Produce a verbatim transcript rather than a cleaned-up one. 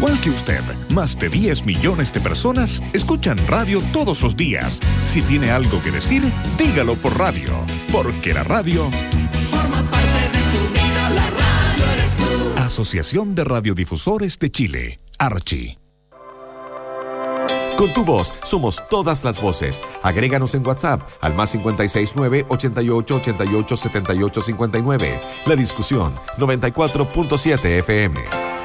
igual que usted, más de diez millones de personas escuchan radio todos los días. Si tiene algo que decir, dígalo por radio, porque la radio forma parte de tu vida, la radio eres tú. Asociación de Radiodifusores de Chile, Archi. Con tu voz somos todas las voces. Agréganos en WhatsApp al más cinco seis nueve, ochenta y ocho, ochenta y ocho, setenta y ocho cincuenta y nueve. La Discusión noventa y cuatro punto siete F M.